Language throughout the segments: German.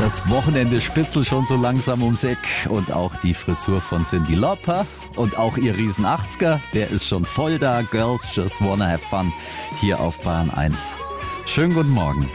Das Wochenende spitzelt schon so langsam ums Eck und auch die Frisur von Cyndi Lauper und auch ihr riesen 80er, der ist schon voll da. Girls Just Wanna Have Fun hier auf Bayern 1. Schönen guten Morgen.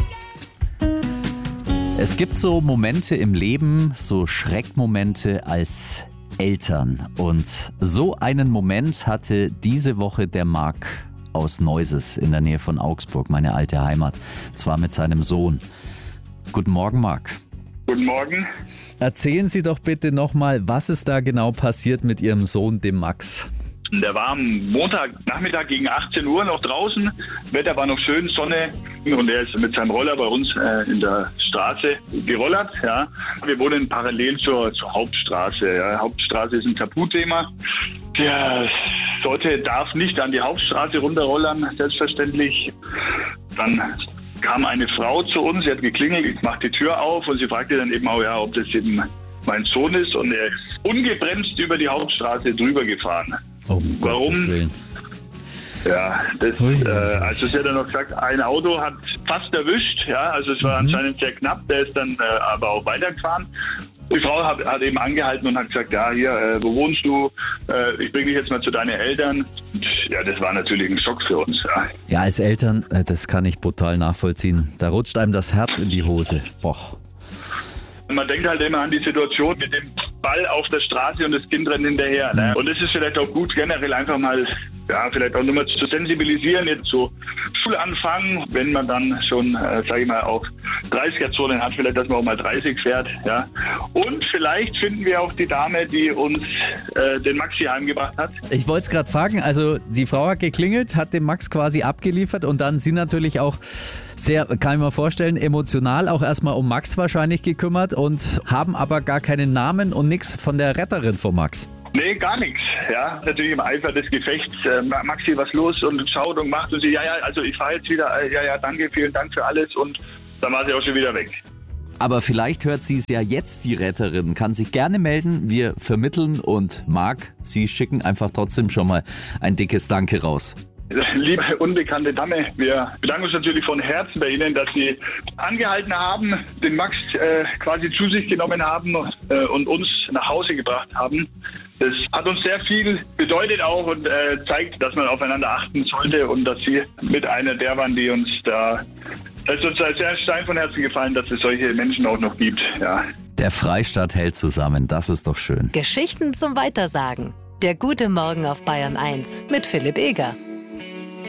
Es gibt so Momente im Leben, so Schreckmomente als Eltern. Und so einen Moment hatte diese Woche der Marc aus Neuses in der Nähe von Augsburg, meine alte Heimat, zwar mit seinem Sohn. Guten Morgen, Marc. Guten Morgen. Erzählen Sie doch bitte nochmal, was ist da genau passiert mit Ihrem Sohn, dem Max? Der war am Montagnachmittag gegen 18 Uhr noch draußen. Wetter war noch schön, Sonne. Und er ist mit seinem Roller bei uns in der Straße gerollert. Ja. Wir wohnen parallel zur Hauptstraße. Ja. Hauptstraße ist ein Tabuthema. Der darf nicht an die Hauptstraße runterrollern, selbstverständlich. Dann kam eine Frau zu uns, sie hat geklingelt, ich mache die Tür auf und sie fragte dann eben auch, ob das eben mein Sohn ist. Und er ist ungebremst über die Hauptstraße drüber gefahren. Oh, warum? Ja, also sie hat dann noch gesagt, ein Auto hat fast erwischt, ja, also es war anscheinend sehr knapp, der ist dann aber auch weitergefahren. Die Frau hat eben angehalten und hat gesagt, ja, hier, wo wohnst du? Ich bringe dich jetzt mal zu deinen Eltern. Ja, das war natürlich ein Schock für uns. Ja, als Eltern, das kann ich brutal nachvollziehen. Da rutscht einem das Herz in die Hose. Boah. Man denkt halt immer an die Situation mit dem Ball auf der Straße und das Kind rennt hinterher. Ne? Und es ist vielleicht auch gut, generell einfach mal, vielleicht auch nur mal zu sensibilisieren, jetzt so Schulanfang, wenn man dann schon, sage ich mal, auch 30er-Zonen hat, vielleicht, dass man auch mal 30 fährt. Ja? Und vielleicht finden wir auch die Dame, die uns den Maxi heimgebracht hat. Ich wollte es gerade fragen, also die Frau hat geklingelt, hat den Max quasi abgeliefert und dann Sie natürlich auch sehr, kann ich mir vorstellen, emotional auch erstmal um Max wahrscheinlich gekümmert und haben aber gar keinen Namen und nichts von der Retterin von Max. Nee, gar nichts. Ja, natürlich im Eifer des Gefechts. Maxi, was los? Und schaut und macht und sie, also ich fahre jetzt wieder, danke, vielen Dank für alles und dann war sie auch schon wieder weg. Aber vielleicht hört sie es ja jetzt, die Retterin, kann sich gerne melden, wir vermitteln und Marc, Sie schicken einfach trotzdem schon mal ein dickes Danke raus. Liebe unbekannte Dame, wir bedanken uns natürlich von Herzen bei Ihnen, dass Sie angehalten haben, den Max quasi zu sich genommen haben und uns nach Hause gebracht haben. Das hat uns sehr viel bedeutet auch und zeigt, dass man aufeinander achten sollte und dass Sie mit einer der waren, die uns da... Es ist uns sehr Stein von Herzen gefallen, dass es solche Menschen auch noch gibt. Ja. Der Freistaat hält zusammen, das ist doch schön. Geschichten zum Weitersagen. Der gute Morgen auf Bayern 1 mit Philipp Eger.